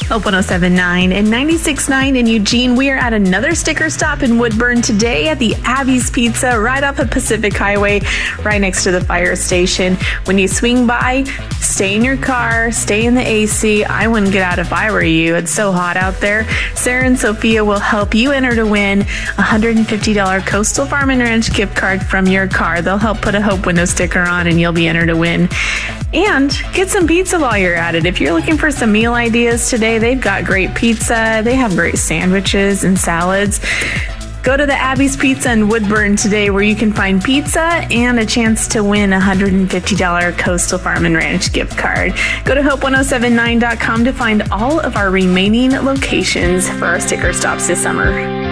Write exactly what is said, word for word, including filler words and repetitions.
Hope one oh seven point nine and ninety-six point nine in Eugene. We are at another sticker stop in Woodburn today at the Abby's Pizza right off of Pacific Highway, right next to the fire station. When you swing by, stay in your car, stay in the A C. I wouldn't get out if I were you. It's so hot out there. Sarah and Sophia will help you enter to win a one hundred fifty dollars Coastal Farm and Ranch gift card from your car. They'll help put a Hope Window sticker on and you'll be entered to win. And get some pizza while you're at it. If you're looking for some meal ideas today, they've got great pizza. They have great sandwiches and salads. Go to the Abby's Pizza in Woodburn today where you can find pizza and a chance to win a one hundred fifty dollars Coastal Farm and Ranch gift card. Go to hope one oh seven point nine dot com to find all of our remaining locations for our sticker stops this summer.